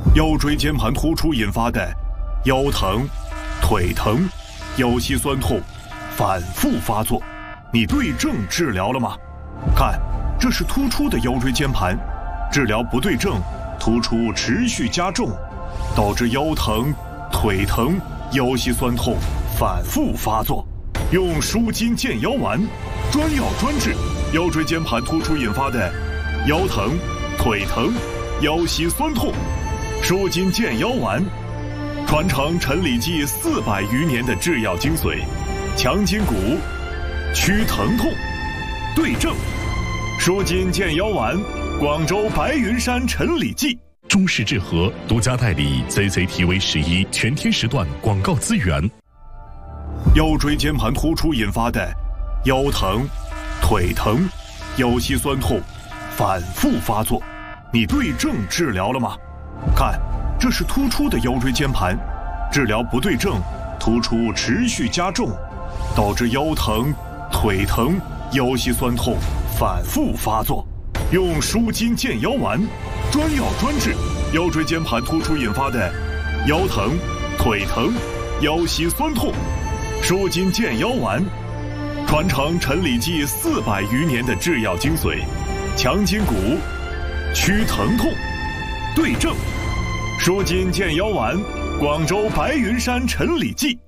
腰椎间盘突出引发的腰疼、腿疼、腰膝酸痛反复发作，你对症治疗了吗？看，这是突出的腰椎间盘，治疗不对症，突出持续加重，导致腰疼、腿疼、腰膝酸痛反复发作。用舒筋健腰丸，专药专治腰椎间盘突出引发的腰疼、腿疼、腰膝酸痛。舒筋健腰丸，传承陈李济400余年的制药精髓，强筋骨，祛疼痛，对症。舒筋健腰丸，广州白云山陈李济。 中式治和独家代理 CCTV11全天时段广告资源。 腰椎间盘突出引发的腰疼、腿疼、腰膝酸痛反复发作，你对症治疗了吗？看，这是突出的腰椎间盘，治疗不对症，突出持续加重，导致腰疼、腿疼、腰膝酸痛反复发作。用舒筋健腰丸，专药专治腰椎间盘突出引发的腰疼、腿疼、腰膝酸痛。舒筋健腰丸，传承陈李济400余年的制药精髓，强筋骨，祛疼痛，对症。舒筋健腰丸，广州白云山陈李济。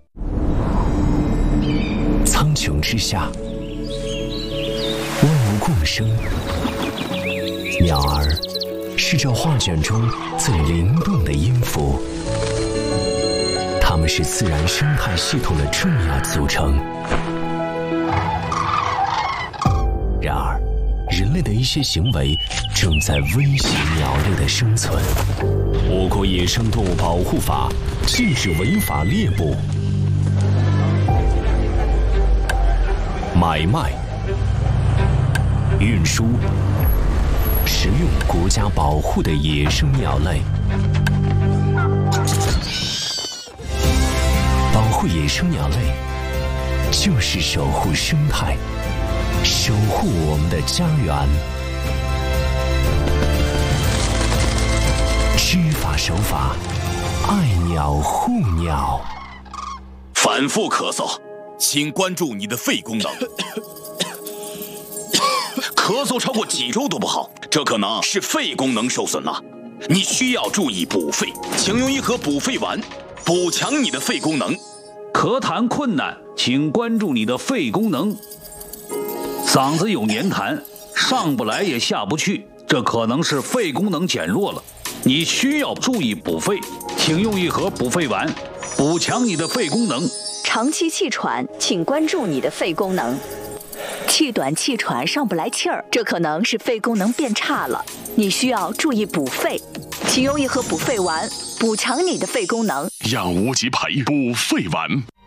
苍穹之下，万物共生，鸟儿是这画卷中最灵动的音符，它们是自然生态系统的重要组成。然而，人类的一些行为正在威胁鸟类的生存。我国野生动物保护法禁止违法猎捕、买卖、运输、食用国家保护的野生鸟类。保护野生鸟类，就是守护生态，守护我们的家园。知法守法，爱鸟护鸟。 反复咳嗽，请关注你的肺功能。咳嗽超过几周都不好，这可能是肺功能受损了。你需要注意补肺，请用一盒补肺丸，补强你的肺功能。 咳痰困难，请关注你的肺功能。嗓子有黏痰，上不来也下不去，这可能是肺功能减弱了。你需要注意补肺，请用一盒补肺丸，补强你的肺功能。 长期气喘，请关注你的肺功能。气短气喘上不来气儿，这可能是肺功能变差了，你需要注意补肺，请用一盒补肺丸，补强你的肺功能。 养无极培补肺丸。